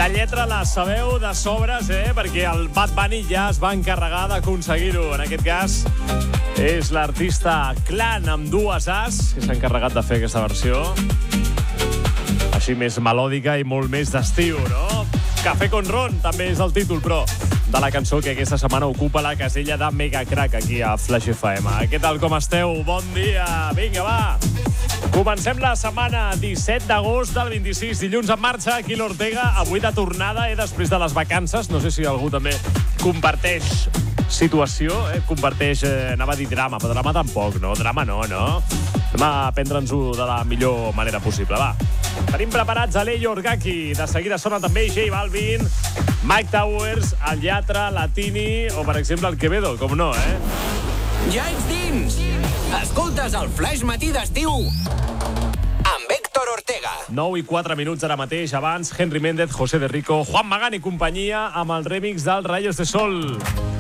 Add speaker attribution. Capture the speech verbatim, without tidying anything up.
Speaker 1: La lletra la sabeu de sobres, eh? Perquè el Bad Bunny ja es va encarregar d'aconseguir-ho. En aquest cas, és l'artista Clan amb dues As que s'ha encarregat de fer aquesta versió. Així més melòdica i molt més d'estiu, no? Café con Ron també és el títol, però de la cançó que aquesta setmana ocupa la casella de Mega Crack aquí a Flash F M. Què tal, com esteu? Bon dia! Vinga, va! Comencem la setmana disset d'agost del vint-i-sis, dilluns en marxa, aquí l'Ortega, avui de tornada, eh, després de les vacances. No sé si algú també comparteix situació, eh, comparteix, eh, anava a dir drama, però drama tampoc, no? Drama no, no? Anem a prendre'ns-ho de la millor manera possible, va. Tenim preparats a l'Ello Orgaki, de seguida sona també J Balvin, Mike Towers, el Llatra, la Tini o, per exemple, el Quevedo, com no, eh?
Speaker 2: Ja ets dins! Escoltes el Flash Matí d'Estiu amb Héctor Ortega.
Speaker 1: nou i quatre minuts ara mateix. Abans, Henry Méndez, José de Rico, Juan Magán i companyia amb el remix del Rayos de Sol.